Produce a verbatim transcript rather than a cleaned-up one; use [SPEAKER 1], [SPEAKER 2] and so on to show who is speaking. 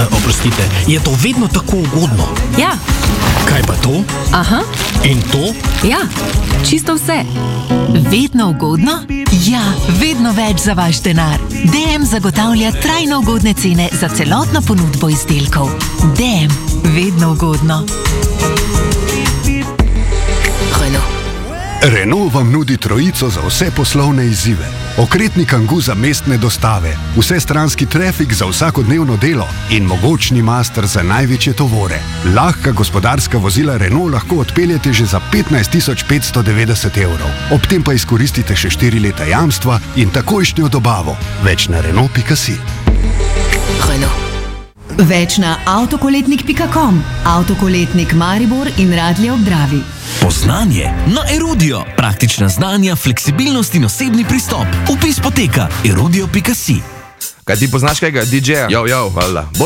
[SPEAKER 1] oprostite, je to vedno tako ugodno?
[SPEAKER 2] Ja.
[SPEAKER 1] Kaj pa to?
[SPEAKER 2] Aha.
[SPEAKER 1] In to?
[SPEAKER 2] Ja, čisto vse.
[SPEAKER 3] Vedno ugodno? Ja, vedno več za vaš denar. D M zagotavlja trajno ugodne cene za celotno ponudbo izdelkov. D M, vedno ugodno.
[SPEAKER 2] Renault.
[SPEAKER 4] Renault vam nudi trojico za vse poslovne izzive. Okretni Kangoo za mestne dostave, vsestranski trafik za vsakodnevno delo in mogočni master za največje tovore. Lahka gospodarska vozila Renault lahko odpeljete že za petnajst tisoč petsto devetdeset evrov. Ob tem pa izkoristite še štiri leta jamstva in takojšnjo dobavo. Več na Renault pika si.
[SPEAKER 2] Renault.
[SPEAKER 5] Več na avtokoletnik pika com, avtokoletnik Maribor in Radlje ob Dravi.
[SPEAKER 6] Poznanje na Erudio. Praktična znanja, fleksibilnost in osebni pristop. Vpis poteka erudio pika si.
[SPEAKER 7] Kaj ti poznaš kajega D J-ja?
[SPEAKER 8] Jo, jo,
[SPEAKER 7] Hvala.